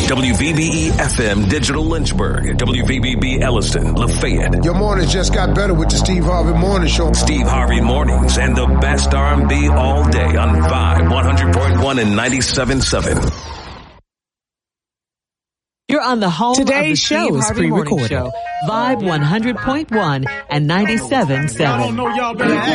WVBE FM Digital Lynchburg, WVBB Elliston, Lafayette. Your mornings just got better with the Steve Harvey Morning Show. Steve Harvey Mornings and the best R&B all day on Vibe 100.1 and 97.7. You're on the home Today's of the show Steve is Harvey Morning pre-recorded. Show, Vibe 100.1 and 97.7. I don't know y'all better